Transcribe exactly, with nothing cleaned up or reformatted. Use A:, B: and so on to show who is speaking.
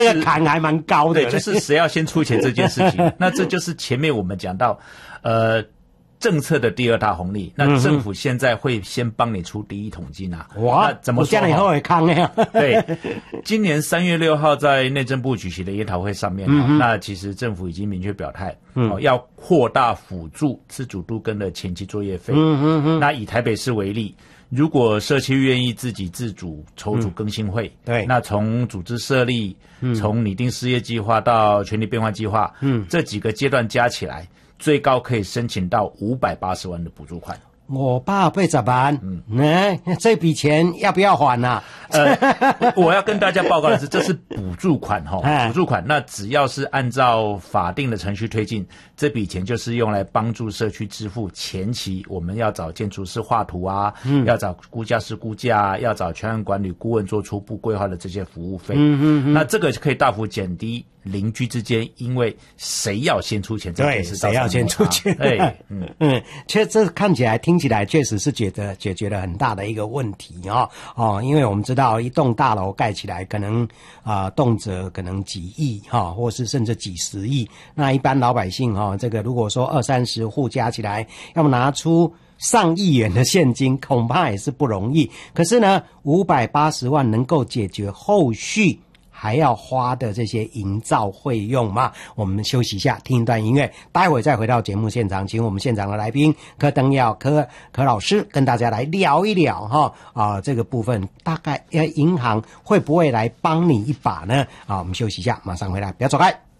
A: 这个坎还蛮高的。
B: 对，就是谁要先出钱这件事情。那这就是前面我们讲到，呃。政策的第二大红利，那政府现在会先帮你出第一桶金啊！
A: 哇，
B: 怎么说？
A: 这样以后会康呀？
B: 对，今年三月六号在内政部举行的研讨会上面，嗯、那其实政府已经明确表态，嗯、哦，要扩大辅助自主都更的前期作业费。嗯嗯嗯。那以台北市为例，如果社区愿意自己自主筹组更新会，嗯、对，那从组织设立，嗯、从拟定事业计划到权力变换计划，嗯，这几个阶段加起来。最高可以申请到五百八十万的补助款，
A: 五百八十万，嗯，哎、欸，这笔钱要不要还啊？
B: 呃，我要跟大家报告的是，这是补助款哈，补助款，那只要是按照法定的程序推进，这笔钱就是用来帮助社区支付前期我们要找建筑师画图啊，嗯、要找估价师估价啊，要找全案管理顾问做初步规划的这些服务费，嗯嗯嗯，那这个可以大幅减低邻居之间因为谁要先出钱这件事，
A: 谁要先出钱，
B: 对，嗯
A: 嗯，其实这看起来听起来确实是觉得解决了很大的一个问题哦哦，因为我们知道一栋大楼盖起来可能啊、呃、动辄可能几亿哈、哦，或是甚至几十亿，那一般老百姓哈、哦，这个如果说二三十户加起来，要么拿出上亿元的现金，恐怕也是不容易。可是呢，五百八十万能够解决后续还要花的这些营造费用吗？我们休息一下，听一段音乐，待会再回到节目现场，请我们现场的来宾柯登耀柯柯老师跟大家来聊一聊哈啊这个部分，大概呃银行会不会来帮你一把呢？啊，我们休息一下，马上回来，不要走开。